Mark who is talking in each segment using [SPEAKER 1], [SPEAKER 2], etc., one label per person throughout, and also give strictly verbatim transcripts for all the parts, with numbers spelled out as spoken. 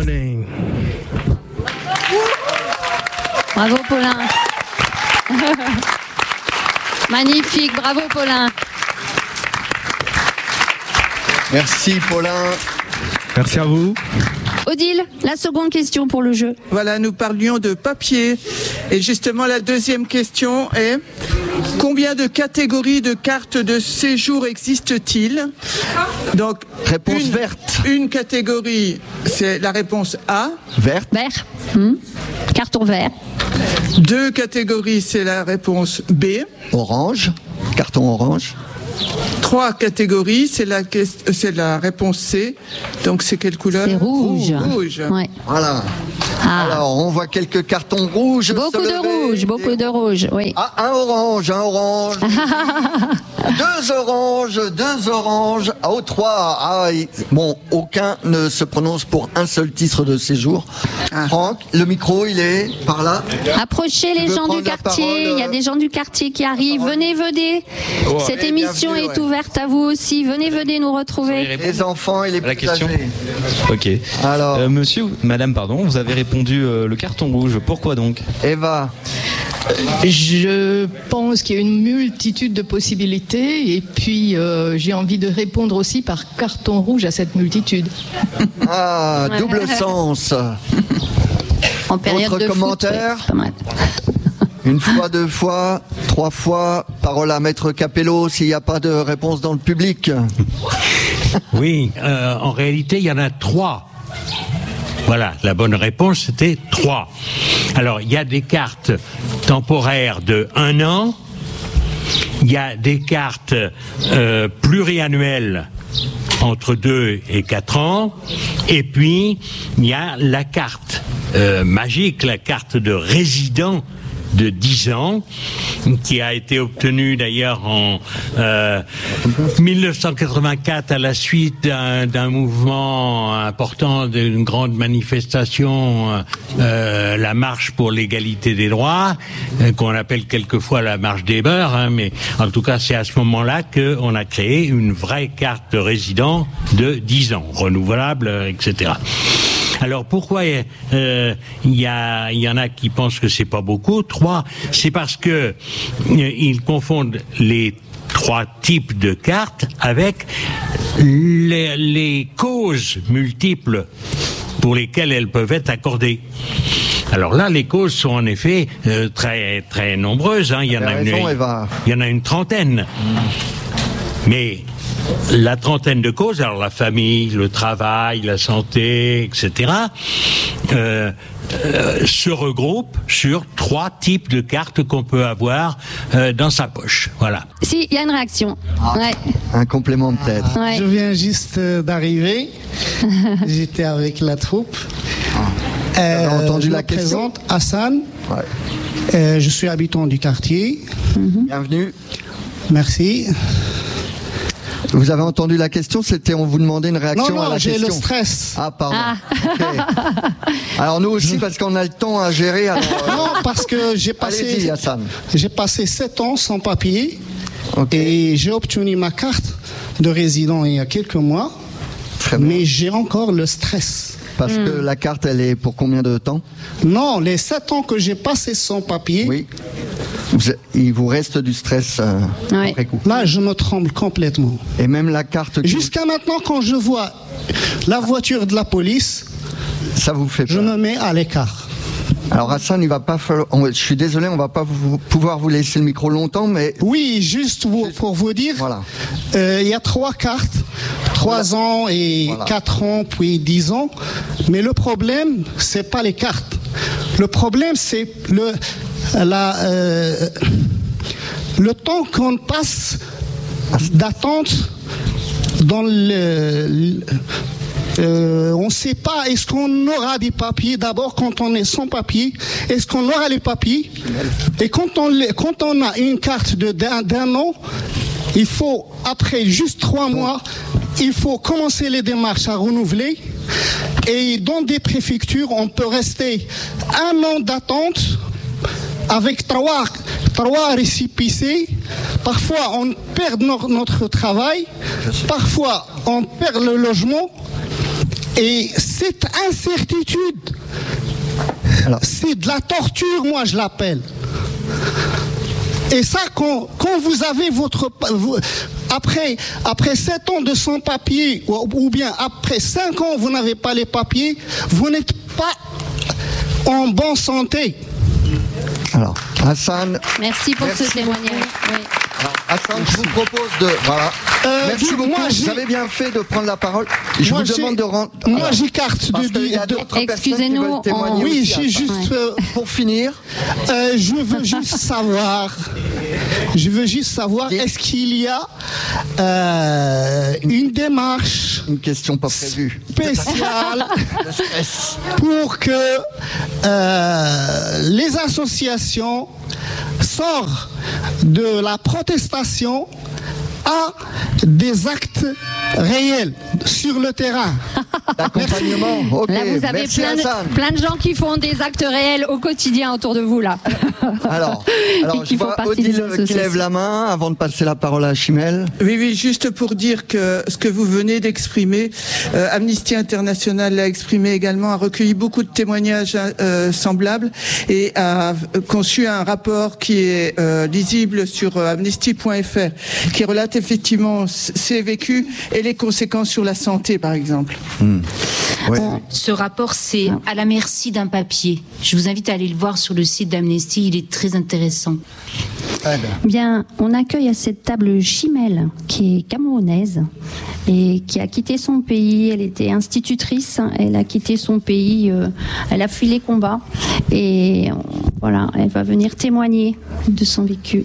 [SPEAKER 1] morning.
[SPEAKER 2] Bravo Paulin. Magnifique, bravo Paulin.
[SPEAKER 3] Merci Paulin.
[SPEAKER 1] Merci à vous.
[SPEAKER 2] Odile, la seconde question pour le jeu.
[SPEAKER 4] Voilà, nous parlions de papier. Et justement, la deuxième question est: combien de catégories de cartes de séjour existent-il? Donc,
[SPEAKER 3] réponse
[SPEAKER 4] une,
[SPEAKER 3] verte.
[SPEAKER 4] Une catégorie, c'est la réponse A.
[SPEAKER 3] Verte.
[SPEAKER 2] Vert. Hum. Carton vert.
[SPEAKER 4] Deux catégories, c'est la réponse B.
[SPEAKER 3] Orange. Carton orange.
[SPEAKER 4] Trois catégories, c'est la, c'est la réponse C. Donc c'est quelle couleur?
[SPEAKER 2] C'est rouge.
[SPEAKER 4] Oh, rouge.
[SPEAKER 2] Ouais.
[SPEAKER 3] Voilà. Ah. Alors, on voit quelques cartons rouges.
[SPEAKER 2] Beaucoup de rouge, beaucoup de rouge, oui.
[SPEAKER 3] Ah, un orange, un orange. deux oranges, deux oranges. Oh, trois. Ah, bon, aucun ne se prononce pour un seul titre de séjour. Ah. Franck, le micro, il est par là.
[SPEAKER 2] Approchez les gens du quartier. Il y a des gens du quartier qui arrivent. Venez, venez. Oh, Cette émission est ouais. ouverte à vous aussi. Venez, venez nous retrouver.
[SPEAKER 3] Les enfants et les plus âgés.
[SPEAKER 5] Ok. Alors, euh, monsieur, madame, pardon, vous avez répondu euh, le carton rouge. Pourquoi donc?
[SPEAKER 3] Eva.
[SPEAKER 6] Je pense qu'il y a une multitude de possibilités et puis euh, j'ai envie de répondre aussi par carton rouge à cette multitude.
[SPEAKER 3] Ah, double sens.
[SPEAKER 2] En période
[SPEAKER 3] Autre
[SPEAKER 2] de
[SPEAKER 3] commentaire
[SPEAKER 2] foot, ouais,
[SPEAKER 3] une fois, deux fois, trois fois. Parole à Maître Capello s'il n'y a pas de réponse dans le public.
[SPEAKER 7] Oui, euh, en réalité, il y en a trois. Voilà, la bonne réponse, c'était trois. Alors, il y a des cartes temporaires de un an, il y a des cartes euh, pluriannuelles entre deux et quatre ans, et puis il y a la carte euh, magique, la carte de résident de dix ans, qui a été obtenue d'ailleurs en euh, mille neuf cent quatre-vingt-quatre à la suite d'un, d'un mouvement important, d'une grande manifestation, euh, la marche pour l'égalité des droits, euh, qu'on appelle quelquefois la marche des beurs, hein, mais en tout cas c'est à ce moment-là qu'on a créé une vraie carte de résident de dix ans, renouvelable, et cetera. Alors pourquoi euh, il y a, il y en a qui pensent que c'est pas beaucoup, trois, c'est parce que euh, ils confondent les trois types de cartes avec les, les causes multiples pour lesquelles elles peuvent être accordées. Alors là, les causes sont en effet euh, très très nombreuses. Hein. Il y en a
[SPEAKER 3] raison,
[SPEAKER 7] une,
[SPEAKER 3] Eva.
[SPEAKER 7] il y en a une trentaine, mais la trentaine de causes, alors la famille, le travail, la santé, et cetera, euh, euh, se regroupent sur trois types de cartes qu'on peut avoir euh, dans sa poche. Voilà.
[SPEAKER 2] Si, il y a une réaction.
[SPEAKER 3] Ah,
[SPEAKER 2] ouais.
[SPEAKER 3] Un complément peut-être.
[SPEAKER 2] Ouais.
[SPEAKER 8] Je viens juste d'arriver. J'étais avec la troupe.
[SPEAKER 3] Ah. Euh, Vous avez entendu
[SPEAKER 8] je
[SPEAKER 3] la
[SPEAKER 8] me
[SPEAKER 3] question?
[SPEAKER 8] présente Hassan.
[SPEAKER 3] Ouais.
[SPEAKER 8] Euh, je suis habitant du quartier.
[SPEAKER 2] Mm-hmm.
[SPEAKER 3] Bienvenue.
[SPEAKER 8] Merci.
[SPEAKER 3] Vous avez entendu la question? C'était, on vous demandait une réaction
[SPEAKER 8] non, non,
[SPEAKER 3] à la
[SPEAKER 8] j'ai
[SPEAKER 3] question.
[SPEAKER 8] le stress.
[SPEAKER 3] Ah, pardon.
[SPEAKER 2] Ah.
[SPEAKER 3] Okay. Alors nous aussi, parce qu'on a le temps à gérer. Alors, euh...
[SPEAKER 8] Non, parce que j'ai passé,
[SPEAKER 3] Hassan.
[SPEAKER 8] j'ai passé sept ans sans papier.
[SPEAKER 3] Okay.
[SPEAKER 8] Et j'ai obtenu ma carte de résident il y a quelques mois.
[SPEAKER 3] Très bien.
[SPEAKER 8] Mais j'ai encore le stress.
[SPEAKER 3] Parce mm. que la carte, elle est pour combien de temps?
[SPEAKER 8] Non, les sept ans que j'ai passé sans papier.
[SPEAKER 3] Oui. Vous, il vous reste du stress euh,
[SPEAKER 2] ouais.
[SPEAKER 3] après coup.
[SPEAKER 8] Là, je me tremble complètement.
[SPEAKER 3] Et même la carte...
[SPEAKER 8] Jusqu'à vous... maintenant, quand je vois la voiture de la police,
[SPEAKER 3] ça vous fait peur.
[SPEAKER 8] Je me mets à l'écart.
[SPEAKER 3] Alors Hassan, il va pas falloir... Je suis désolé, on va pas vous, pouvoir vous laisser le micro longtemps, mais...
[SPEAKER 8] Oui, juste vous, pour vous dire,
[SPEAKER 3] voilà.
[SPEAKER 8] euh, il y a trois cartes, trois voilà. ans et voilà. quatre ans, puis dix ans. Mais le problème, c'est pas les cartes. Le problème, c'est le... La, euh, le temps qu'on passe d'attente dans le, le euh, on ne sait pas, est-ce qu'on aura des papiers d'abord quand on est sans papier, est-ce qu'on aura les papiers, et quand on, quand on a une carte de, d'un, d'un an, il faut, après juste trois mois, il faut commencer les démarches à renouveler, et dans des préfectures, on peut rester un an d'attente avec trois, trois récépissés. Parfois, on perd no- notre travail. Parfois, on perd le logement. Et cette incertitude, alors, c'est de la torture, moi je l'appelle. Et ça, quand, quand vous avez votre... Vous, après, après sept ans de sans-papiers, ou, ou bien après cinq ans, vous n'avez pas les papiers, vous n'êtes pas en bonne santé.
[SPEAKER 3] Alors, Hassan...
[SPEAKER 2] Merci pour
[SPEAKER 3] merci
[SPEAKER 2] ce témoignage. Oui.
[SPEAKER 3] Alors, Hassan, je vous propose de... Voilà. Euh, Merci beaucoup. Moi, vous avez bien fait de prendre la parole. Je moi, vous demande de rendre...
[SPEAKER 8] Moi, j'écarte de...
[SPEAKER 2] de... Excusez-nous.
[SPEAKER 8] En... Oui, j'ai juste...
[SPEAKER 3] Ouais. Euh, pour finir...
[SPEAKER 8] Euh, je veux juste savoir... Je veux juste savoir, est-ce qu'il y a euh, une démarche...
[SPEAKER 3] Une question pas prévue.
[SPEAKER 8] Spéciale pour que euh, les associations sortent de la protestation à des actes réels sur le terrain.
[SPEAKER 3] L'accompagnement. Okay.
[SPEAKER 2] Là, vous avez
[SPEAKER 3] Merci,
[SPEAKER 2] plein de, plein de gens qui font des actes réels au quotidien autour de vous, là.
[SPEAKER 3] Alors, alors je vois Odile qui lève la main avant de passer la parole à Chimel.
[SPEAKER 4] Oui, oui, juste pour dire que ce que vous venez d'exprimer, euh, Amnesty International l'a exprimé également, a recueilli beaucoup de témoignages euh, semblables et a conçu un rapport qui est euh, lisible sur euh, amnesty point f r, qui relate effectivement ses vécus et les conséquences sur la santé, par exemple.
[SPEAKER 3] Mmh. Ouais.
[SPEAKER 9] Ce rapport, c'est à la merci d'un papier. Je vous invite à aller le voir sur le site d'Amnesty, il est très intéressant.
[SPEAKER 2] Bien, on accueille à cette table Chimel, qui est camerounaise et qui a quitté son pays. Elle était institutrice, elle a quitté son pays, euh, elle a fui les combats et voilà, elle va venir témoigner de son vécu.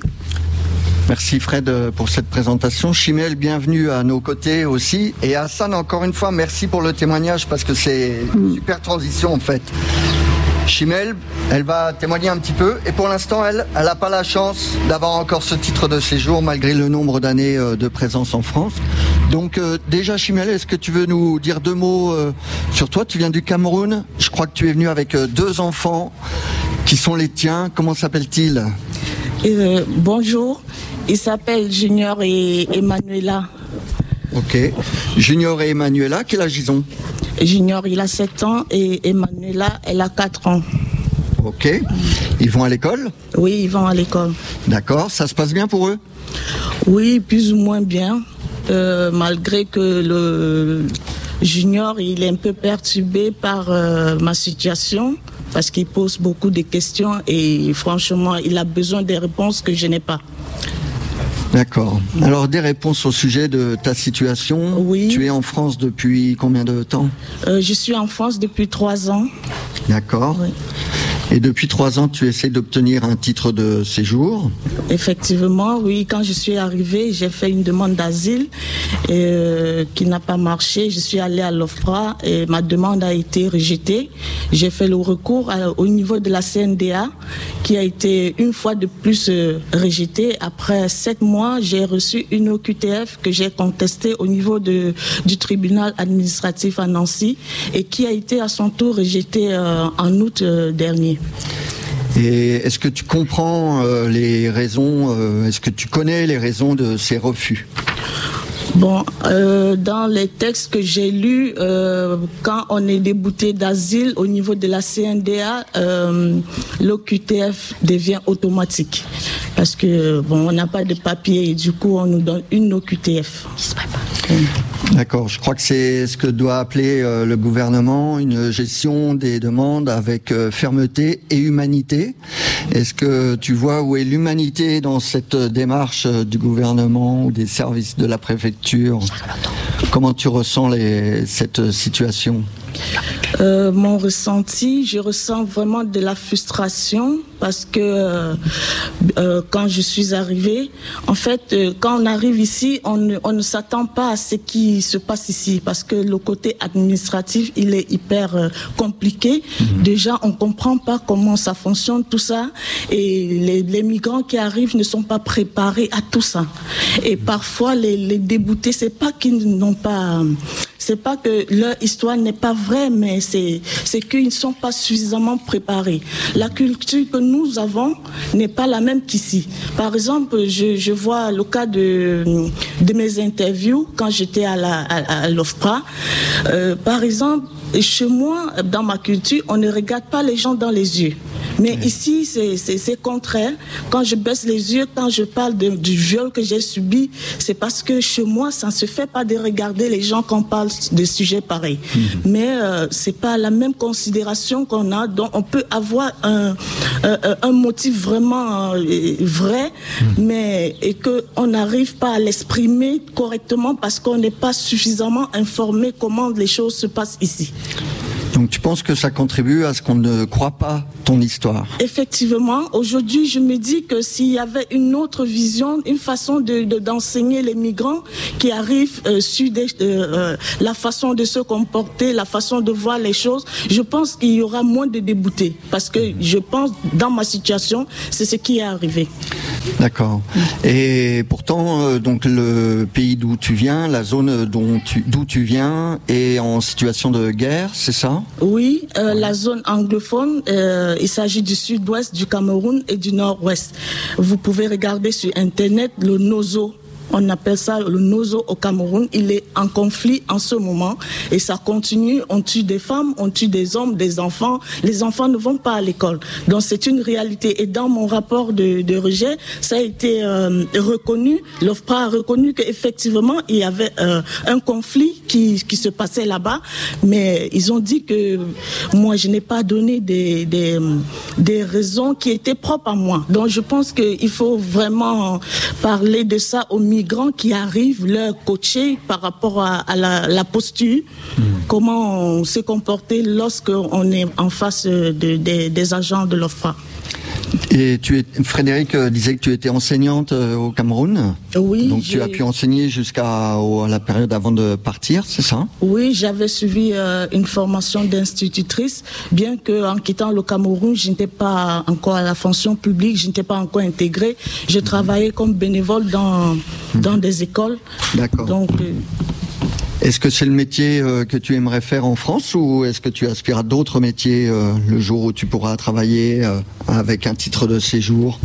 [SPEAKER 3] Merci Fred pour cette présentation. Chimel, bienvenue à nos côtés aussi. Et Hassan, encore une fois, merci pour le témoignage parce que c'est une super transition en fait. Chimel, elle va témoigner un petit peu. Et pour l'instant, elle, elle n'a pas la chance d'avoir encore ce titre de séjour malgré le nombre d'années de présence en France. Donc euh, déjà Chimel, est-ce que tu veux nous dire deux mots euh, sur toi? Tu viens du Cameroun. Je crois que tu es venu avec euh, deux enfants qui sont les tiens. Comment s'appellent-ils?
[SPEAKER 10] euh, Bonjour. Il s'appelle Junior et Emmanuela.
[SPEAKER 3] Ok. Junior et Emmanuela, quel âge ils ont?
[SPEAKER 10] Junior, il a sept ans et Emmanuela, elle a quatre ans.
[SPEAKER 3] Ok. Ils vont à l'école?
[SPEAKER 10] Oui, ils vont à l'école.
[SPEAKER 3] D'accord. Ça se passe bien pour eux?
[SPEAKER 10] Oui, plus ou moins bien. Euh, malgré que le Junior, il est un peu perturbé par euh, ma situation. Parce qu'il pose beaucoup de questions et franchement, il a besoin des réponses que je n'ai pas.
[SPEAKER 3] D'accord. Alors, des réponses au sujet de ta situation.
[SPEAKER 10] Oui.
[SPEAKER 3] Tu es en France depuis combien de temps?
[SPEAKER 10] euh, Je suis en France depuis trois ans.
[SPEAKER 3] D'accord.
[SPEAKER 10] Oui.
[SPEAKER 3] Et depuis trois ans, tu essaies d'obtenir un titre de séjour?
[SPEAKER 10] Effectivement, oui. Quand je suis arrivée, j'ai fait une demande d'asile euh, qui n'a pas marché. Je suis allée à l'OFPRA et ma demande a été rejetée. J'ai fait le recours à, au niveau de la C N D A qui a été une fois de plus euh, rejetée. Après sept mois, j'ai reçu une O Q T F que j'ai contestée au niveau de, du tribunal administratif à Nancy et qui a été à son tour rejetée euh, en août euh, dernier.
[SPEAKER 3] Et est-ce que tu comprends euh, les raisons, euh, est-ce que tu connais les raisons de ces refus?
[SPEAKER 10] Bon, euh, dans les textes que j'ai lus, euh, quand on est débouté d'asile au niveau de la C N D A, euh, l'O Q T F devient automatique. Parce que, bon, on n'a pas de papier et du coup, on nous donne une O Q T F.
[SPEAKER 3] D'accord, je crois que c'est ce que doit appeler euh, le gouvernement, une gestion des demandes avec euh, fermeté et humanité. Est-ce que tu vois où est l'humanité dans cette démarche euh, du gouvernement ou des services de la préfecture? Comment tu ressens les, cette situation?
[SPEAKER 10] Euh, mon ressenti, je ressens vraiment de la frustration parce que euh, euh, quand je suis arrivée, en fait, euh, quand on arrive ici, on ne, on ne s'attend pas à ce qui se passe ici parce que le côté administratif, il est hyper euh, compliqué. Mmh. Déjà, on comprend pas comment ça fonctionne, tout ça, et les, les migrants qui arrivent ne sont pas préparés à tout ça. Et parfois, les, les déboutés, c'est pas qu'ils n'ont pas... C'est pas que leur histoire n'est pas vraie, mais c'est, c'est qu'ils ne sont pas suffisamment préparés. La culture que nous avons n'est pas la même qu'ici. Par exemple, je, je vois le cas de, de mes interviews quand j'étais à la à, à l'OFPRA. Euh, par exemple, chez moi, dans ma culture, on ne regarde pas les gens dans les yeux. Mais oui. Ici, c'est, c'est, c'est contraire. Quand je baisse les yeux, quand je parle de, du viol que j'ai subi, c'est parce que chez moi, ça ne se fait pas de regarder les gens quand on parle de sujets pareils. Mmh. Mais euh, c'est pas la même considération qu'on a. Donc, on peut avoir un, un, un motif vraiment euh, vrai, mmh. mais et que on n'arrive pas à l'exprimer correctement parce qu'on n'est pas suffisamment informé comment les choses se passent ici.
[SPEAKER 3] Donc tu penses que ça contribue à ce qu'on ne croit pas ton histoire?
[SPEAKER 10] Effectivement, aujourd'hui je me dis que s'il y avait une autre vision, une façon de, de, d'enseigner les migrants qui arrivent euh, sur des, euh, la façon de se comporter, la façon de voir les choses, je pense qu'il y aura moins de déboutés. Parce que je pense, dans ma situation, c'est ce qui est arrivé.
[SPEAKER 3] D'accord. Et pourtant, euh, donc le pays d'où tu viens, la zone dont tu, d'où tu viens est en situation de guerre, c'est ça?
[SPEAKER 10] Oui, euh, la zone anglophone, euh, il s'agit du sud-ouest du Cameroun et du nord-ouest. Vous pouvez regarder sur Internet le Nozo. On appelle ça le Nozo au Cameroun. Il est en conflit en ce moment et ça continue. On tue des femmes, on tue des hommes, des enfants. Les enfants ne vont pas à l'école. Donc c'est une réalité. Et dans mon rapport de, de rejet, ça a été euh, reconnu. L'OFPRA a reconnu qu'effectivement il y avait euh, un conflit qui, qui se passait là-bas. Mais ils ont dit que moi je n'ai pas donné des, des, des raisons qui étaient propres à moi. Donc je pense qu'il faut vraiment parler de ça au milieu migrants qui arrivent, leur coacher par rapport à, à la, la posture, mmh. comment on se comporter lorsqu'on est en face de, de, des agents de l'OFPRA.
[SPEAKER 3] Et tu es, Frédéric disait que tu étais enseignante au Cameroun.
[SPEAKER 10] Oui.
[SPEAKER 3] Donc tu as pu enseigner jusqu'à la période avant de partir, c'est ça?
[SPEAKER 10] Oui, j'avais suivi euh, une formation d'institutrice, bien que en quittant le Cameroun, je n'étais pas encore à la fonction publique, je n'étais pas encore intégrée. Je travaillais comme bénévole dans dans des écoles.
[SPEAKER 3] D'accord.
[SPEAKER 10] Donc euh,
[SPEAKER 3] est-ce que c'est le métier euh, que tu aimerais faire en France ou est-ce que tu aspires à d'autres métiers euh, le jour où tu pourras travailler euh, avec un titre de séjour?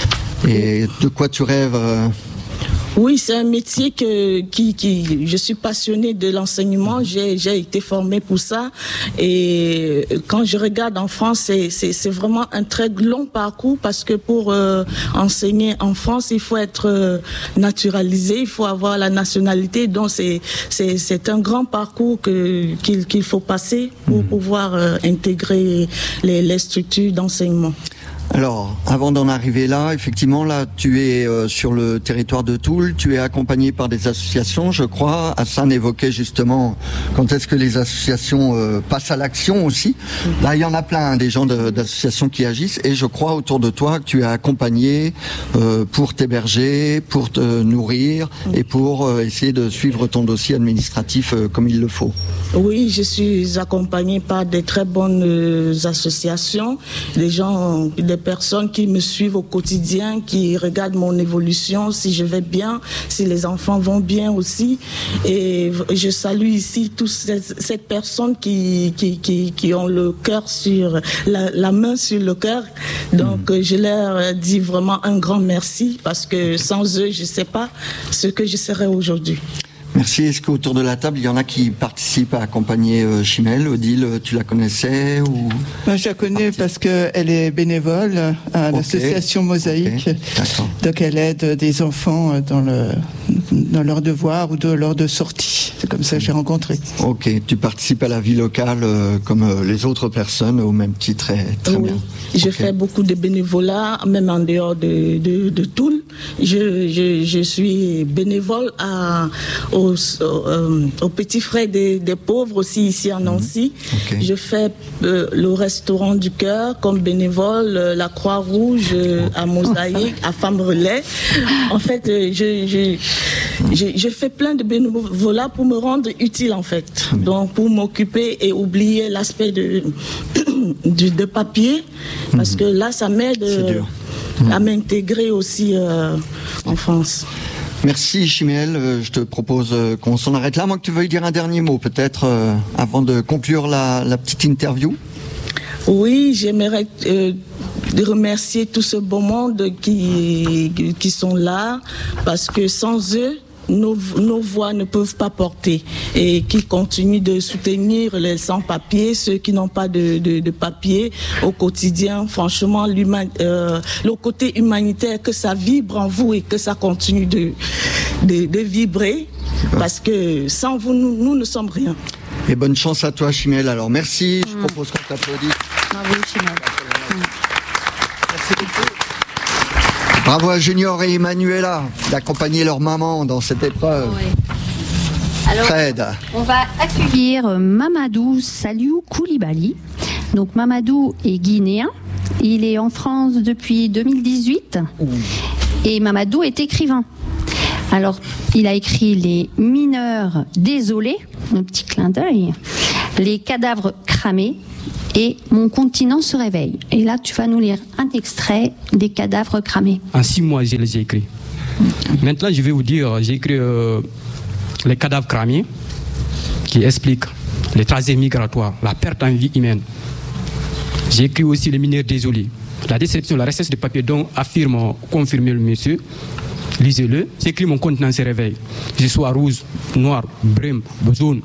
[SPEAKER 3] Et de quoi tu rêves euh...
[SPEAKER 10] Oui, c'est un métier que qui qui je suis passionnée de l'enseignement, j'ai j'ai été formée pour ça et quand je regarde en France, c'est c'est c'est vraiment un très long parcours parce que pour euh, enseigner en France, il faut être euh, naturalisé, il faut avoir la nationalité, donc c'est c'est c'est un grand parcours que qu'il qu'il faut passer pour mmh. pouvoir euh, intégrer les les structures d'enseignement.
[SPEAKER 3] Alors, avant d'en arriver là, effectivement, là, tu es euh, sur le territoire de Toul, tu es accompagné par des associations, je crois. Hassan évoquait justement quand est-ce que les associations euh, passent à l'action aussi. Là, il y en a plein, hein, des gens de, d'associations qui agissent, et je crois autour de toi que tu es accompagné euh, pour t'héberger, pour te nourrir, et pour euh, essayer de suivre ton dossier administratif euh, comme il le faut.
[SPEAKER 10] Oui, je suis accompagnée par des très bonnes euh, associations, des gens, des personnes qui me suivent au quotidien, qui regardent mon évolution, si je vais bien, si les enfants vont bien aussi. Et je salue ici toutes ces, ces personnes qui, qui, qui, qui ont le cœur sur, la, la main sur le cœur. Donc mmh. je leur dis vraiment un grand merci parce que sans eux, je ne sais pas ce que je serais aujourd'hui.
[SPEAKER 3] Merci. Est-ce qu'autour de la table, il y en a qui participent à accompagner euh, Chimel? Odile, tu la connaissais ou...
[SPEAKER 4] Moi, je la connais parce qu'elle est bénévole à okay. l'association Mosaïque. Okay. Donc, elle aide des enfants dans, le, dans leurs devoirs ou de, lors de sortie. C'est comme ça que j'ai rencontré.
[SPEAKER 3] Ok. Tu participes à la vie locale euh, comme euh, les autres personnes au même titre. Très, très
[SPEAKER 10] oui.
[SPEAKER 3] bien.
[SPEAKER 10] Je
[SPEAKER 3] okay.
[SPEAKER 10] fais beaucoup de bénévolat, même en dehors de, de, de Toul. Je, je, je suis bénévole à, au Aux, euh, aux petits frais des, des pauvres aussi ici à Nancy. Okay. Je fais euh, le restaurant du cœur comme bénévole, euh, la Croix-Rouge euh, à Mosaïque, à Femmes Relais. En fait, euh, je, je, je, je fais plein de bénévolat pour me rendre utile en fait. Donc pour m'occuper et oublier l'aspect de, de, de papier parce que là ça m'aide euh, à m'intégrer aussi euh, en France.
[SPEAKER 3] Merci Chimel, je te propose qu'on s'en arrête là, moi que tu veuilles dire un dernier mot peut-être euh, avant de conclure la, la petite interview.
[SPEAKER 10] Oui, j'aimerais euh, de remercier tout ce beau monde qui, qui sont là, parce que sans eux, Nos, nos voix ne peuvent pas porter, et qui continuent de soutenir les sans-papiers, ceux qui n'ont pas de, de, de papier au quotidien. Franchement, euh, le côté humanitaire, que ça vibre en vous et que ça continue de, de, de vibrer, parce que sans vous, nous, nous ne sommes rien.
[SPEAKER 3] Et bonne chance à toi, Chimèle. Alors merci, je mmh. propose qu'on t'applaudisse.
[SPEAKER 2] Bravo, Chimèle. Mmh.
[SPEAKER 3] Merci beaucoup. Bravo à Junior et Emmanuela d'accompagner leur maman dans cette épreuve. Oui.
[SPEAKER 2] Alors, Fred. On va accueillir Mamadou Saliou Koulibaly. Donc Mamadou est guinéen. Il est en France depuis deux mille dix-huit. Ouh. Et Mamadou est écrivain. Alors, il a écrit Les mineurs désolés, un petit clin d'œil, Les cadavres cramés, et Mon continent se réveille. Et là, tu vas nous lire un extrait des cadavres cramés.
[SPEAKER 11] En six mois, je les ai écrits. Maintenant, je vais vous dire, j'ai écrit euh, Les cadavres cramés, qui explique les trajets migratoires, la perte en vie humaine. J'ai écrit aussi Les mineurs désolés, la déception, la recherche de papier dont affirme, confirme le monsieur. Lisez-le. J'ai écrit Mon continent se réveille. Je sois rouge, noir, brun, jaune.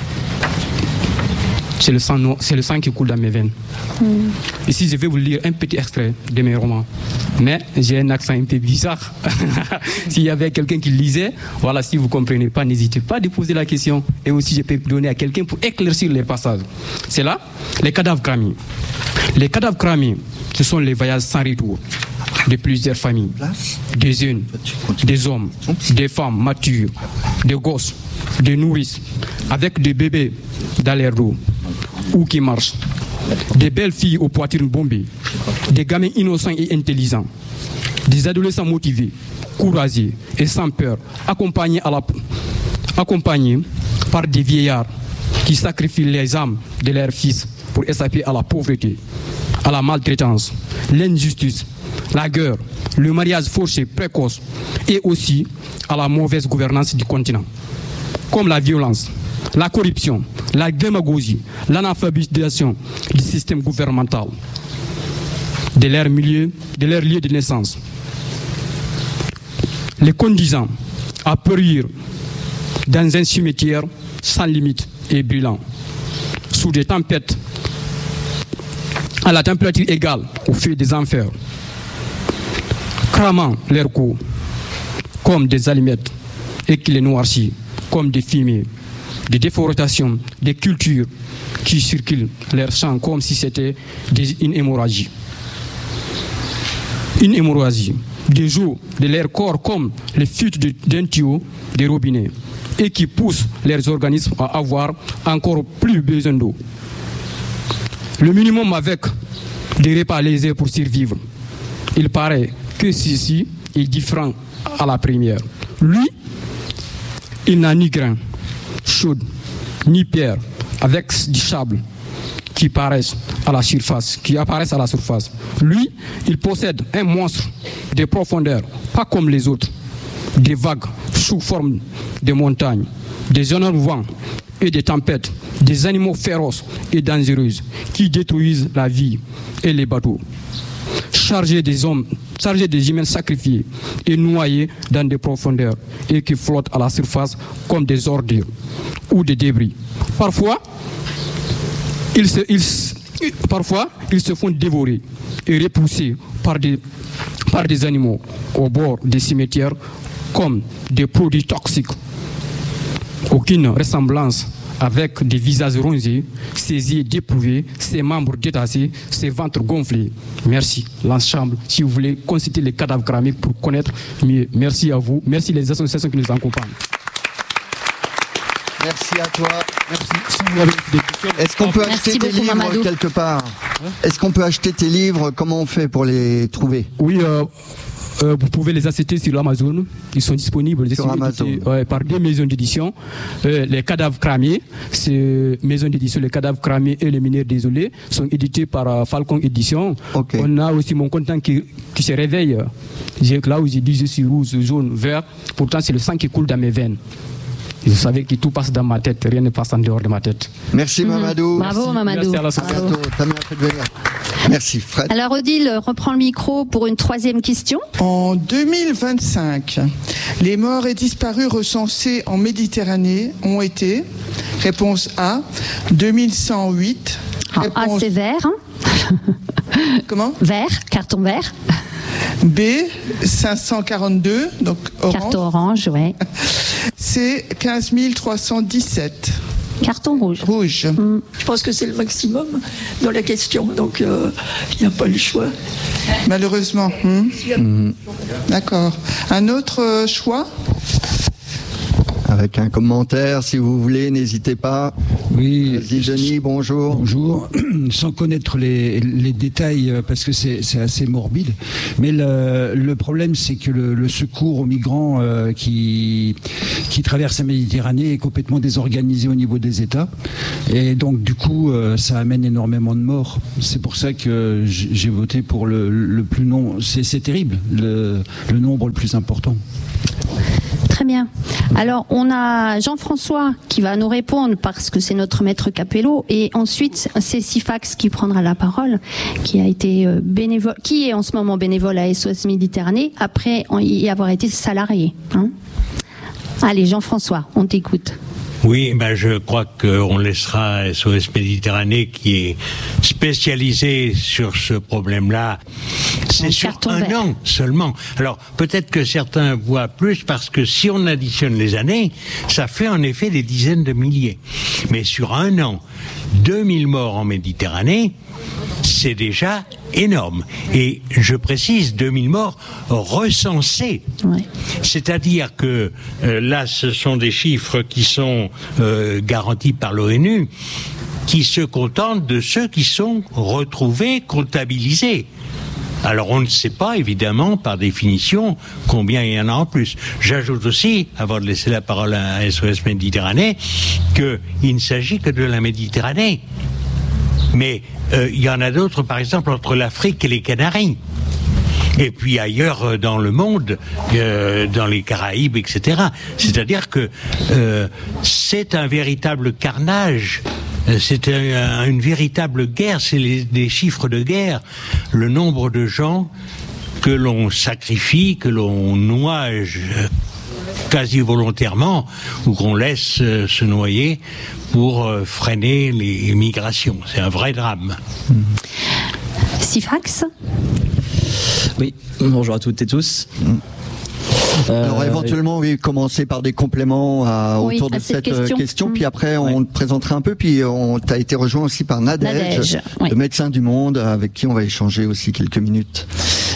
[SPEAKER 11] C'est le, sang, c'est le sang qui coule dans mes veines. Mm. Ici, je vais vous lire un petit extrait de mes romans. Mais j'ai un accent un peu bizarre. S'il y avait quelqu'un qui lisait, voilà, si vous ne comprenez pas, n'hésitez pas à poser la question. Et aussi, je peux donner à quelqu'un pour éclaircir les passages. C'est là, les cadavres cramés. Les cadavres cramés, ce sont les voyages sans retour de plusieurs familles. Des jeunes, des hommes, des femmes matures, des gosses, des nourrices, avec des bébés dans l'air d'eau, ou qui marchent, des belles filles aux poitrines bombées, des gamins innocents et intelligents, des adolescents motivés, courageux et sans peur, accompagnés, à la, accompagnés par des vieillards qui sacrifient les âmes de leurs fils pour échapper à la pauvreté, à la maltraitance, l'injustice, la guerre, le mariage forcé précoce et aussi à la mauvaise gouvernance du continent, comme la violence, la corruption, la démagogie, l'analphabétisation du système gouvernemental, de leur milieu, de leur lieu de naissance, les conduisant à périr dans un cimetière sans limite et brûlant, sous des tempêtes à la température égale au feu des enfers, cramant leurs cou comme des allumettes et qui les noircit comme des fumées, des déforestations, des cultures qui circulent leur sang comme si c'était des, une hémorragie. Une hémorragie. Des eaux de leur corps comme les fuites d'un tuyau des robinets et qui poussent leurs organismes à avoir encore plus besoin d'eau. Le minimum avec des repas légers pour survivre. Il paraît que ceci est différent à la première. Lui, il n'a ni grain chaude, ni pierre, avec du sable qui paraissent à la surface, qui apparaissent à la surface. Lui, il possède un monstre de profondeur, pas comme les autres. Des vagues sous forme de montagnes, des énormes vents et des tempêtes, des animaux féroces et dangereux qui détruisent la vie et les bateaux. Chargés des hommes, chargés des humains sacrifiés et noyés dans des profondeurs et qui flottent à la surface comme des ordures ou des débris. Parfois, ils se, ils, parfois, ils se font dévorer et repousser par des, par des animaux au bord des cimetières comme des produits toxiques. Aucune ressemblance avec des visages rongés, ses yeux dépourvus, ses membres détachés, ses ventres gonflés. Merci, l'ensemble. Si vous voulez consulter les cadavres cramés pour connaître mieux, merci à vous. Merci les associations qui nous accompagnent.
[SPEAKER 3] Merci à toi.
[SPEAKER 11] Merci. Si vous avez des questions,
[SPEAKER 3] est-ce qu'on peut
[SPEAKER 2] merci
[SPEAKER 3] acheter tes livres
[SPEAKER 2] Mamadou.
[SPEAKER 3] quelque part? Est-ce qu'on peut acheter tes livres? Comment on fait pour les trouver?
[SPEAKER 11] Oui, euh, Euh, vous pouvez les acheter sur Amazon. Ils sont disponibles
[SPEAKER 3] sur Amazon.
[SPEAKER 11] Édités, ouais, par deux maisons d'édition. Euh, les cadavres cramés, c'est maison d'édition. Les cadavres cramés et les mineurs désolés sont édités par euh, Falcon Édition.
[SPEAKER 3] Okay.
[SPEAKER 11] On a aussi Mon continent qui, qui se réveille. J'ai, là où j'ai dit je suis rouge, jaune, vert. Pourtant, c'est le sang qui coule dans mes veines. Et vous savez que tout passe dans ma tête, rien ne passe en dehors de ma tête.
[SPEAKER 3] Merci Mamadou.
[SPEAKER 2] Bravo
[SPEAKER 3] Merci.
[SPEAKER 2] Mamadou.
[SPEAKER 11] Merci à la
[SPEAKER 3] société. À bientôt. T'as bien fait de venir. Merci Fred.
[SPEAKER 2] Alors Odile reprend le micro pour une troisième question.
[SPEAKER 4] En deux mille vingt-cinq, les morts et disparus recensés en Méditerranée ont été, réponse A, deux mille cent huit.
[SPEAKER 2] Réponse... A, c'est vert. Hein.
[SPEAKER 4] Comment ?
[SPEAKER 2] Vert, carton vert.
[SPEAKER 4] B, cinq cent quarante-deux, donc orange.
[SPEAKER 2] Carton orange, ouais.
[SPEAKER 4] C, quinze mille trois cent dix-sept.
[SPEAKER 2] Carton rouge.
[SPEAKER 4] Rouge.
[SPEAKER 2] Mm.
[SPEAKER 12] Je pense que c'est le maximum dans la question, donc il euh, n'y a pas le choix.
[SPEAKER 4] Malheureusement. Hmm. Mm. D'accord. Un autre euh, choix ?
[SPEAKER 3] Avec un commentaire, si vous voulez, n'hésitez pas.
[SPEAKER 13] Oui.
[SPEAKER 3] Vas-y, Denis, bonjour.
[SPEAKER 13] Bonjour. Sans connaître les, les détails, parce que c'est, c'est assez morbide, mais le, le problème, c'est que le, le secours aux migrants euh, qui, qui traversent la Méditerranée est complètement désorganisé au niveau des États. Et donc, du coup, euh, ça amène énormément de morts. C'est pour ça que j'ai voté pour le, le plus non. C'est, c'est terrible, le, le nombre le plus important.
[SPEAKER 2] Très bien. Alors, on a Jean-François qui va nous répondre parce que c'est notre maître Capello, et ensuite c'est Sifax qui prendra la parole, qui a été bénévole, qui est en ce moment bénévole à S O S Méditerranée après y avoir été salarié. Hein. Allez, Jean-François, on t'écoute.
[SPEAKER 7] Oui, ben je crois qu'on laissera S O S Méditerranée, qui est spécialisé sur ce problème-là. C'est sur un vert. An seulement. Alors, peut-être que certains voient plus, parce que si on additionne les années, ça fait en effet des dizaines de milliers. Mais sur un an, deux mille morts en Méditerranée, c'est déjà énorme. Et je précise, deux mille morts recensés. Ouais. C'est-à-dire que euh, là, ce sont des chiffres qui sont euh, garantis par l'ONU, qui se contentent de ceux qui sont retrouvés, comptabilisés. Alors on ne sait pas, évidemment, par définition, combien il y en a en plus. J'ajoute aussi, avant de laisser la parole à S O S Méditerranée, qu'il ne s'agit que de la Méditerranée. Mais euh, il y en a d'autres, par exemple, entre l'Afrique et les Canaries. Et puis ailleurs euh, dans le monde, euh, dans les Caraïbes, et cetera. C'est-à-dire que euh, c'est un véritable carnage. C'est un, une véritable guerre, c'est les, des chiffres de guerre. Le nombre de gens que l'on sacrifie, que l'on noie quasi volontairement, ou qu'on laisse euh, se noyer pour euh, freiner les migrations. C'est un vrai drame.
[SPEAKER 2] Sifax ?
[SPEAKER 14] Oui, bonjour à toutes et tous.
[SPEAKER 3] Alors éventuellement, oui, commencer par des compléments à, oui, autour de cette, cette question, question mmh. puis après on ouais. te présenterait un peu, puis on t'a été rejoint aussi par Nadège, Nadège oui. le médecin du monde, avec qui on va échanger aussi quelques minutes.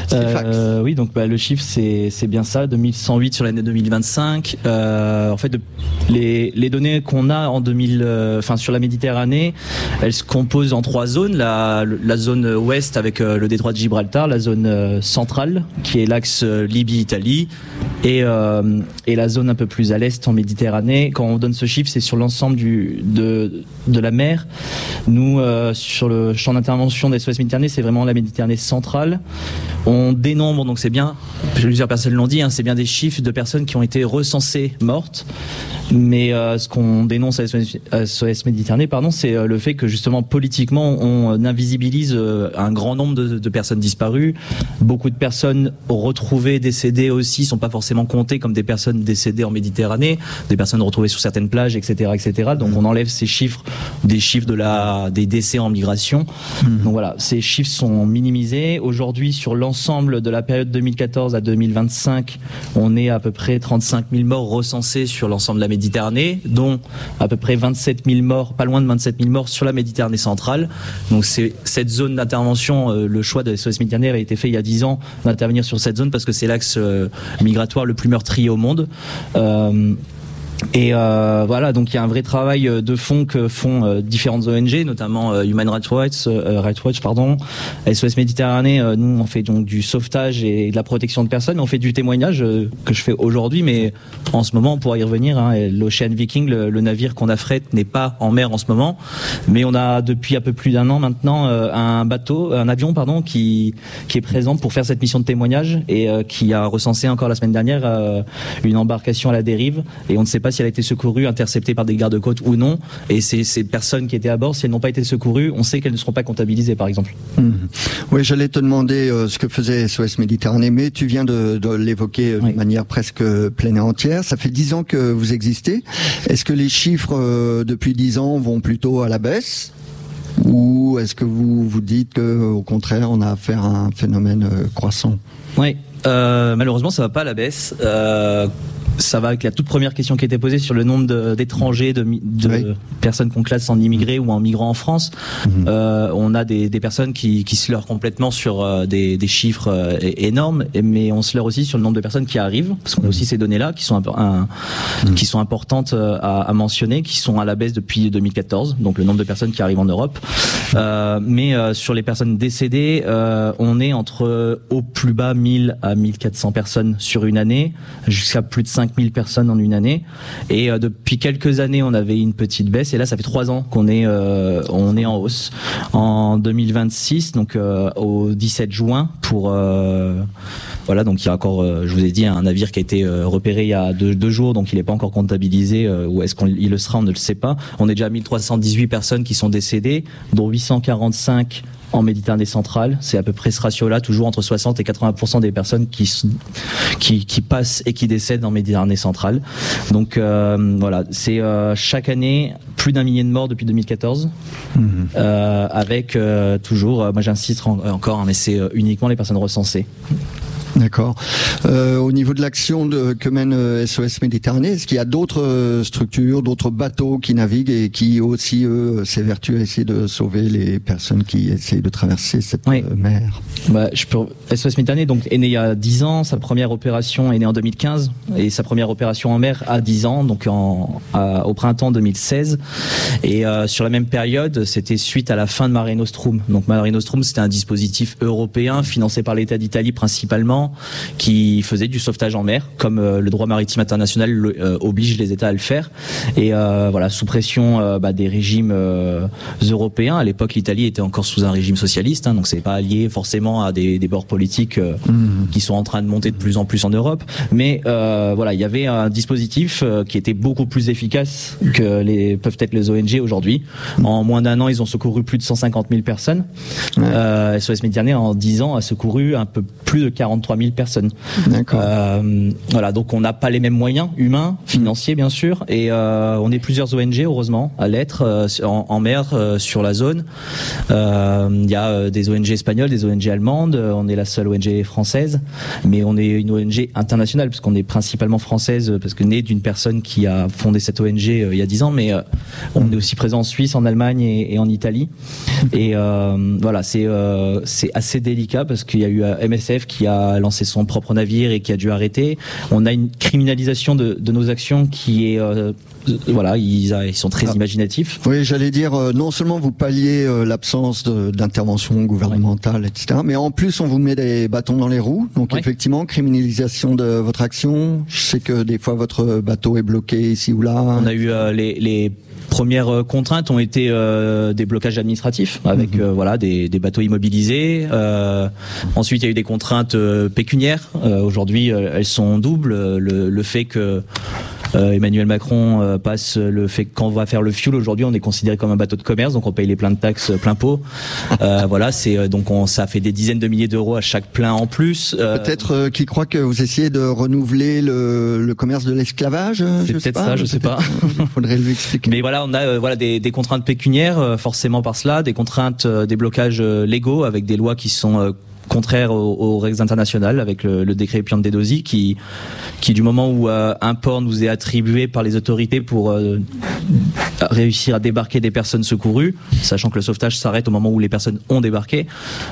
[SPEAKER 14] Euh, oui, donc bah, le chiffre c'est c'est bien ça, deux mille cent huit sur l'année deux mille vingt-cinq. Euh, en fait, de, les les données qu'on a en deux mille, enfin euh, sur la Méditerranée, elles se composent en trois zones. La la zone ouest avec euh, le détroit de Gibraltar, la zone euh, centrale qui est l'axe euh, Libye-Italie, et euh, et la zone un peu plus à l'est en Méditerranée. Quand on donne ce chiffre, c'est sur l'ensemble du de de la mer. Nous, euh, sur le champ d'intervention des S O S Méditerranée, c'est vraiment la Méditerranée centrale. On dénombre, donc c'est bien, plusieurs personnes l'ont dit, hein, c'est bien des chiffres de personnes qui ont été recensées mortes. Mais euh, ce qu'on dénonce à S O S Méditerranée, pardon, c'est euh, le fait que justement politiquement on euh, invisibilise euh, un grand nombre de, de personnes disparues. Beaucoup de personnes retrouvées, décédées aussi, sont pas forcément comptées comme des personnes décédées en Méditerranée, des personnes retrouvées sur certaines plages, et cetera, et cetera. Donc on enlève ces chiffres, des chiffres de la des décès en migration. Mmh. Donc voilà, ces chiffres sont minimisés. Aujourd'hui, sur l'ensemble de la période deux mille quatorze à deux mille vingt-cinq, on est à peu près trente-cinq mille morts recensés sur l'ensemble de la Méditerranée, dont à peu près vingt-sept mille morts, pas loin de vingt-sept mille morts sur la Méditerranée centrale. Donc c'est cette zone d'intervention, euh, le choix de S O S Méditerranée avait été fait il y a dix ans d'intervenir sur cette zone parce que c'est l'axe euh, migratoire le plus meurtrier au monde. Euh, Et euh, voilà, donc il y a un vrai travail de fond que font euh, différentes O N G, notamment euh, Human Rights Watch, euh, Rights Watch, pardon, S O S Méditerranée. Euh, nous, on fait donc du sauvetage et de la protection de personnes. On fait du témoignage euh, que je fais aujourd'hui, mais en ce moment, on pourra y revenir. Hein, l'Ocean Viking, le, le navire qu'on affrète, n'est pas en mer en ce moment, mais on a depuis un peu plus d'un an maintenant euh, un bateau, un avion, pardon, qui qui est présent pour faire cette mission de témoignage et euh, qui a recensé encore la semaine dernière euh, une embarcation à la dérive. Et on ne sait pas pas si elle a été secourue, interceptée par des gardes-côtes ou non. Et ces, ces personnes qui étaient à bord, si elles n'ont pas été secourues, on sait qu'elles ne seront pas comptabilisées, par exemple.
[SPEAKER 3] Mmh. Oui, j'allais te demander euh, ce que faisait S O S Méditerranée, mais tu viens de, de l'évoquer oui. de manière presque pleine et entière. Ça fait dix ans que vous existez. Est-ce que les chiffres euh, depuis dix ans vont plutôt à la baisse ? Ou est-ce que vous vous dites qu'au contraire, on a affaire à un phénomène euh, croissant ?
[SPEAKER 14] Oui, euh, malheureusement, ça va pas à la baisse. Euh, ça va avec la toute première question qui était posée sur le nombre de, d'étrangers, de, de oui. personnes qu'on classe en immigrés mmh. ou en migrants en France. Mmh. Euh, on a des, des personnes qui, qui se leurrent complètement sur euh, des, des chiffres euh, énormes, mais on se leurre aussi sur le nombre de personnes qui arrivent, parce qu'on a aussi ces données-là qui sont, un, un, mmh. qui sont importantes à, à mentionner, qui sont à la baisse depuis deux mille quatorze, donc le nombre de personnes qui arrivent en Europe. Euh, mais euh, sur les personnes décédées, euh, on est entre au plus bas mille à mille quatre cents personnes sur une année, jusqu'à plus de cinq mille personnes en une année. Et euh, depuis quelques années, on avait une petite baisse. Et là, ça fait trois ans qu'on est, euh, on est en hausse. En deux mille vingt-six, donc euh, au dix-sept juin, pour euh, voilà, donc il y a encore, euh, je vous ai dit, un navire qui a été euh, repéré il y a deux, deux jours, donc il n'est pas encore comptabilisé. Euh, ou est-ce qu'il le sera, on ne le sait pas. On est déjà à mille trois cent dix-huit personnes qui sont décédées, dont huit cent quarante-cinq en Méditerranée centrale. C'est à peu près ce ratio-là, toujours entre soixante et quatre-vingts pour cent des personnes qui, qui, qui passent et qui décèdent en Méditerranée centrale. Donc euh, voilà, c'est euh, chaque année plus d'un millier de morts depuis deux mille quatorze, mmh. euh, avec euh, toujours, euh, moi j'insiste en, encore, hein, mais c'est euh, uniquement les personnes recensées.
[SPEAKER 3] D'accord. Euh, au niveau de l'action de, que mène euh, S O S Méditerranée, est-ce qu'il y a d'autres euh, structures, d'autres bateaux qui naviguent et qui aussi, eux, s'évertuent à essayer de sauver les personnes qui essayent de traverser cette oui. euh, mer ?
[SPEAKER 14] Bah, je peux... S O S Méditerranée donc, est né il y a dix ans, sa première opération est née en deux mille quinze, et sa première opération en mer a dix ans, donc en, à, au printemps deux mille seize. Et euh, sur la même période, c'était suite à la fin de Mare Nostrum. Donc Mare Nostrum, c'était un dispositif européen financé par l'État d'Italie principalement, qui faisait du sauvetage en mer, comme euh, le droit maritime international le, euh, oblige les États à le faire. Et euh, voilà, sous pression euh, bah, des régimes euh, européens. À l'époque, l'Italie était encore sous un régime socialiste, hein, donc c'est pas lié forcément à des, des bords politiques euh, mmh. qui sont en train de monter de plus en plus en Europe. Mais euh, voilà, il y avait un dispositif euh, qui était beaucoup plus efficace que les peuvent être les O N G aujourd'hui. En moins d'un an, ils ont secouru plus de cent cinquante mille personnes. Ouais. Euh, S O S Méditerranée, en dix ans, a secouru un peu plus de quarante-trois mille personnes. D'accord. Euh, voilà, donc on n'a pas les mêmes moyens humains, financiers bien sûr, et euh, on est plusieurs O N G heureusement à l'être euh, en, en mer euh, sur la zone. Il euh, y a euh, des O N G espagnoles, des O N G allemandes. Euh, on est la seule O N G française, mais on est une O N G internationale parce qu'on est principalement française, parce que née d'une personne qui a fondé cette O N G euh, il y a dix ans, mais euh, on est aussi présent en Suisse, en Allemagne et, et en Italie. Et euh, voilà, c'est euh, c'est assez délicat parce qu'il y a eu euh, M S F qui a lancé son propre navire et qui a dû arrêter. On a une criminalisation de, de nos actions qui est euh, voilà, ils, ils sont très ah. imaginatifs.
[SPEAKER 3] Oui, j'allais dire, euh, non seulement vous palliez euh, l'absence de, d'intervention gouvernementale, ouais. et cetera, mais en plus on vous met des bâtons dans les roues. Donc ouais. effectivement, criminalisation de votre action. Je sais que des fois votre bateau est bloqué ici ou là.
[SPEAKER 14] On a eu euh, les, les premières contraintes ont été euh, des blocages administratifs avec mmh. euh, voilà des, des bateaux immobilisés. Euh, ensuite, il y a eu des contraintes euh, pécuniaires. Euh, aujourd'hui, euh, elles sont doubles. Le, le fait que Euh, Emmanuel Macron euh, passe le fait que quand on va faire le fuel aujourd'hui, on est considéré comme un bateau de commerce, donc on paye les pleins de taxes, euh, plein pot. Euh, voilà, c'est euh, donc on, ça fait des dizaines de milliers d'euros à chaque plein en plus.
[SPEAKER 3] Euh, peut-être euh, qu'il croit que vous essayez de renouveler le, le commerce de l'esclavage.
[SPEAKER 14] C'est
[SPEAKER 3] je
[SPEAKER 14] peut-être
[SPEAKER 3] sais pas,
[SPEAKER 14] ça, je sais pas.
[SPEAKER 3] Il faudrait lui expliquer.
[SPEAKER 14] Mais voilà, on a euh, voilà des, des contraintes pécuniaires euh, forcément par cela, des contraintes, euh, des blocages euh, légaux avec des lois qui sont euh, contraire aux, aux règles internationales, avec le, le décret Piantedosi qui, qui du moment où euh, un port nous est attribué par les autorités pour euh, réussir à débarquer des personnes secourues, sachant que le sauvetage s'arrête au moment où les personnes ont débarqué,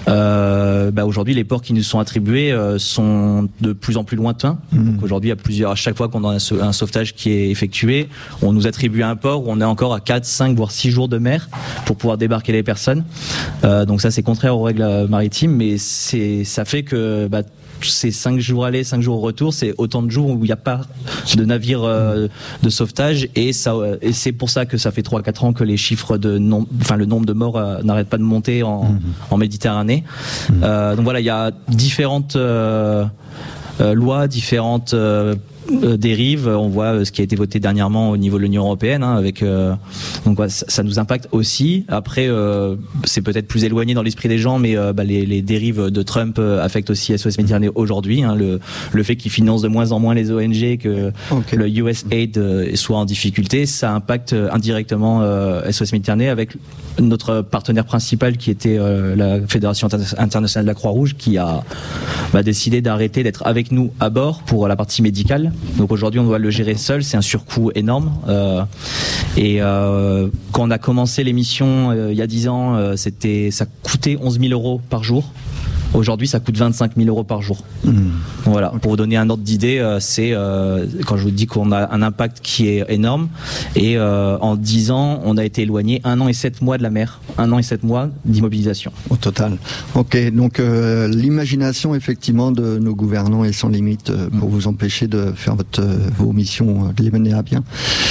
[SPEAKER 14] euh, bah aujourd'hui les ports qui nous sont attribués euh, sont de plus en plus lointains. Mmh. Donc aujourd'hui, à plusieurs, à chaque fois qu'on a un, un sauvetage qui est effectué, on nous attribue un port où on est encore à quatre, cinq voire six jours de mer pour pouvoir débarquer les personnes. Euh, donc ça c'est contraire aux règles maritimes, mais c'est, ça fait que bah, c'est cinq jours aller, cinq jours au retour, c'est autant de jours où il n'y a pas de navire euh, de sauvetage, et ça, et c'est pour ça que ça fait trois quatre ans que les chiffres de nom, enfin le nombre de morts euh, n'arrête pas de monter en, mmh. en Méditerranée. Mmh. Euh, donc voilà, il y a différentes euh, euh, lois, différentes euh, euh, dérive. On voit euh, ce qui a été voté dernièrement au niveau de l'Union européenne, hein, avec euh, donc ouais, ça, ça nous impacte aussi. Après, euh, c'est peut-être plus éloigné dans l'esprit des gens, mais euh, bah, les, les dérives de Trump euh, affectent aussi S O S Méditerranée aujourd'hui. Hein, le, le fait qu'il finance de moins en moins les O N G, que okay. le U S Aid euh, soit en difficulté, ça impacte euh, indirectement euh, S O S Méditerranée, avec notre partenaire principal qui était euh, la Fédération internationale de la Croix-Rouge, qui a bah, décidé d'arrêter d'être avec nous à bord pour la partie médicale. Donc aujourd'hui on doit le gérer seul, c'est un surcoût énorme. Euh, et euh, quand on a commencé l'émission euh, il y a dix ans, euh, c'était, ça coûtait onze mille euros par jour. Aujourd'hui, ça coûte vingt-cinq mille euros par jour. Mmh. Voilà. Pour vous donner un ordre d'idée, euh, c'est euh, quand je vous dis qu'on a un impact qui est énorme. Et euh, en dix ans, on a été éloigné un an et sept mois de la mer, un an et sept mois d'immobilisation.
[SPEAKER 3] Au total. Ok. Donc euh, l'imagination effectivement de nos gouvernants est sans limite euh, pour mmh. vous empêcher de faire votre euh, vos missions, euh, de les mener à bien.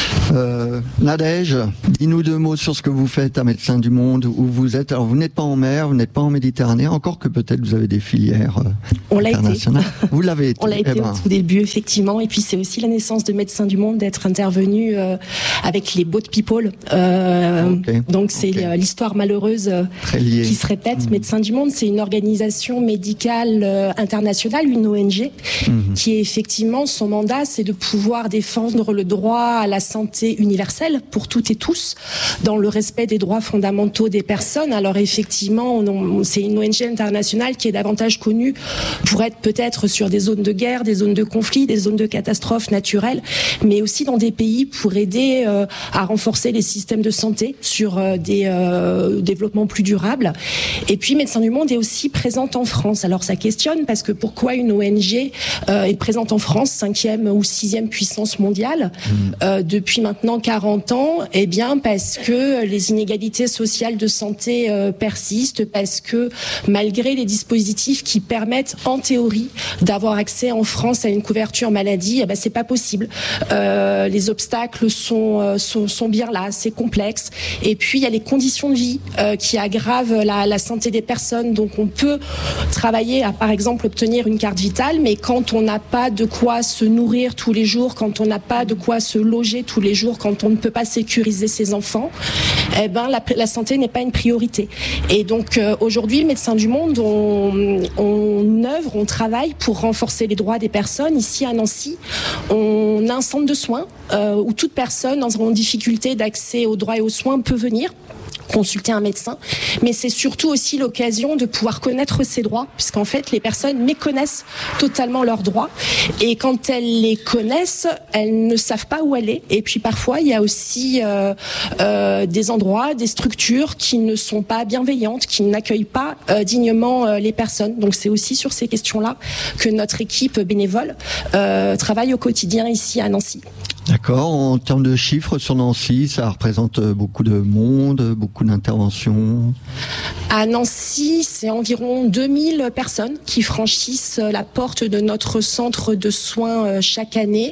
[SPEAKER 3] Euh, Nadège, dis-nous deux mots sur ce que vous faites à Médecins du Monde, où vous êtes. Alors vous n'êtes pas en mer, vous n'êtes pas en Méditerranée, encore que peut-être vous avez des filières euh,
[SPEAKER 15] on l'a
[SPEAKER 3] internationales.
[SPEAKER 15] Été.
[SPEAKER 3] Vous l'avez été.
[SPEAKER 15] On l'a été
[SPEAKER 3] eh ben.
[SPEAKER 15] au tout début, effectivement. Et puis c'est aussi la naissance de Médecins du Monde d'être intervenu euh, avec les Boat People. Euh, okay. Donc c'est okay. l'histoire malheureuse euh, qui se répète. Mmh. Médecins du Monde, c'est une organisation médicale euh, internationale, une O N G, mmh. qui est effectivement, son mandat, c'est de pouvoir défendre le droit à la santé universelle pour toutes et tous, dans le respect des droits fondamentaux des personnes. Alors effectivement, on, on, c'est une O N G internationale qui est davantage connue pour être peut-être sur des zones de guerre, des zones de conflit, des zones de catastrophes naturelles, mais aussi dans des pays pour aider euh, à renforcer les systèmes de santé sur euh, des euh, développements plus durables. Et puis Médecins du Monde est aussi présente en France. Alors ça questionne, parce que pourquoi une O N G euh, est présente en France, cinquième ou sixième puissance mondiale, mmh. euh, depuis maintenant quarante ans? Eh bien parce que les inégalités sociales de santé euh, persistent, parce que malgré les dispositifs qui permettent en théorie d'avoir accès en France à une couverture maladie, eh ben c'est pas possible. Euh, les obstacles sont, euh, sont sont bien là, c'est complexe. Et puis il y a les conditions de vie euh, qui aggravent la, la santé des personnes. Donc on peut travailler à par exemple obtenir une carte vitale, mais quand on n'a pas de quoi se nourrir tous les jours, quand on n'a pas de quoi se loger tous les jours, quand on ne peut pas sécuriser ses enfants, eh ben la, la santé n'est pas une priorité. Et donc euh, aujourd'hui, Médecins du Monde, on, on œuvre, on travaille pour renforcer les droits des personnes. Ici à Nancy, on a un centre de soins euh, où toute personne en difficulté d'accès aux droits et aux soins peut venir consulter un médecin, mais c'est surtout aussi l'occasion de pouvoir connaître ses droits, puisqu'en fait les personnes méconnaissent totalement leurs droits, et quand elles les connaissent, elles ne savent pas où aller. Et puis parfois il y a aussi euh, euh, des endroits, des structures qui ne sont pas bienveillantes, qui n'accueillent pas euh, dignement euh, les personnes. Donc c'est aussi sur ces questions-là que notre équipe bénévole euh, travaille au quotidien ici à Nancy.
[SPEAKER 3] D'accord. En termes de chiffres sur Nancy, ça représente beaucoup de monde, beaucoup d'interventions.
[SPEAKER 15] À Nancy, c'est environ deux mille personnes qui franchissent la porte de notre centre de soins chaque année,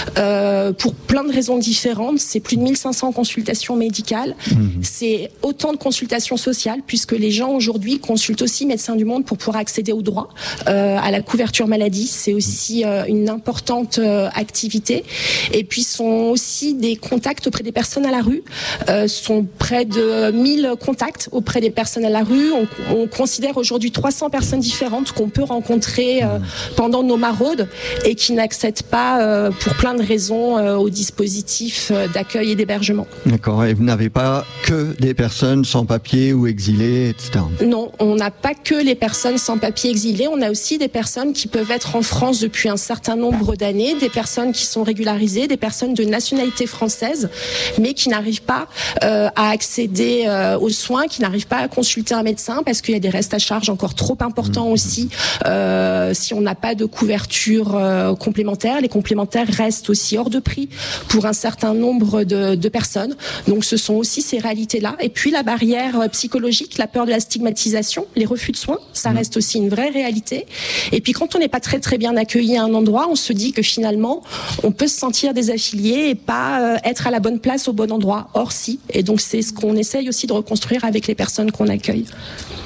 [SPEAKER 15] euh, pour plein de raisons différentes. C'est plus de mille cinq cents consultations médicales. Mmh. C'est autant de consultations sociales, puisque les gens aujourd'hui consultent aussi Médecins du Monde pour pouvoir accéder aux droits, euh, à la couverture maladie. C'est aussi euh, une importante euh, activité. Et puis sont aussi des contacts auprès des personnes à la rue, euh, sont près de mille contacts auprès des personnes à la rue. On, on considère aujourd'hui trois cents personnes différentes qu'on peut rencontrer euh, pendant nos maraudes et qui n'accèdent pas euh, pour plein de raisons euh, au dispositif d'accueil et d'hébergement.
[SPEAKER 3] D'accord, et vous n'avez pas que des personnes sans papier ou exilées, et cetera.
[SPEAKER 15] Non, on n'a pas que les personnes sans papier exilées, on a aussi des personnes qui peuvent être en France depuis un certain nombre d'années, des personnes qui sont régularisées, des personnes de nationalité française, mais qui n'arrivent pas euh, à accéder euh, aux soins, qui n'arrivent pas à consulter un médecin parce qu'il y a des restes à charge encore trop importants mmh. aussi. Euh, si on n'a pas de couverture euh, complémentaire, les complémentaires restent aussi hors de prix pour un certain nombre de, de personnes. Donc ce sont aussi ces réalités-là. Et puis la barrière psychologique, la peur de la stigmatisation, les refus de soins, ça mmh. reste aussi une vraie réalité. Et puis quand on n'est pas très très bien accueilli à un endroit, on se dit que finalement on peut se sentir désaffilié et pas euh, être à la bonne place au bon endroit. Or si. Et donc c'est ce qu'on essaye aussi de reconstruire avec les personnes qu'on accueille.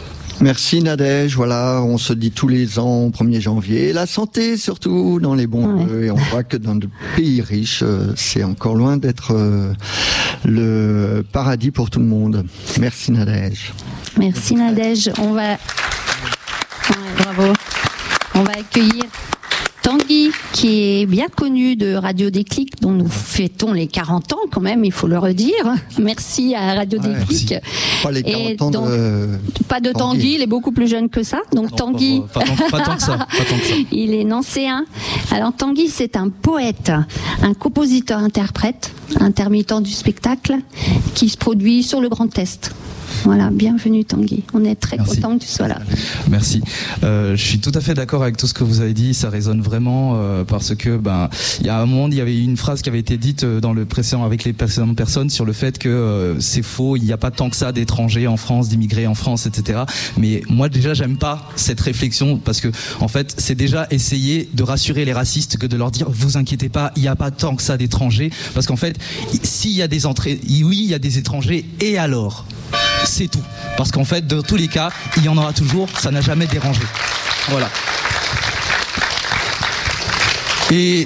[SPEAKER 3] Merci Nadège, voilà, on se dit tous les ans au premier janvier, la santé surtout dans les bons ouais. vœux, et on voit que dans de pays riches, c'est encore loin d'être le paradis pour tout le monde. Merci Nadège.
[SPEAKER 2] Merci Nadège, on va... Ouais, bravo. On va accueillir Tanguy, qui est bien connu de Radio Déclic, dont nous fêtons les quarante ans quand même, il faut le redire. Merci à Radio ouais, Déclic.
[SPEAKER 3] Merci. Pas les quarante ans donc, de...
[SPEAKER 2] Pas de Tanguy. Tanguy, il est beaucoup plus jeune que ça. Donc non, Tanguy,
[SPEAKER 5] pas, pas, pas, tant que ça, pas tant que ça.
[SPEAKER 2] Il est nancéen. Alors Tanguy, c'est un poète, un compositeur-interprète, intermittent du spectacle, qui se produit sur le Grand Est. Voilà, bienvenue Tanguy. On est très
[SPEAKER 16] Merci.
[SPEAKER 2] content que tu sois là.
[SPEAKER 16] Merci. Euh, je suis tout à fait d'accord avec tout ce que vous avez dit. Ça résonne vraiment euh, parce que ben il y a un moment il y avait une phrase qui avait été dite dans le précédent avec les précédentes personnes sur le fait que euh, c'est faux. Il n'y a pas tant que ça d'étrangers en France, d'immigrés en France, et cetera. Mais moi déjà j'aime pas cette réflexion parce que en fait c'est déjà essayer de rassurer les racistes que de leur dire vous inquiétez pas, il n'y a pas tant que ça d'étrangers parce qu'en fait s'il y a des entrées, oui il y a des étrangers et alors. C'est tout. Parce qu'en fait, dans tous les cas, il y en aura toujours, ça n'a jamais dérangé. Voilà. Et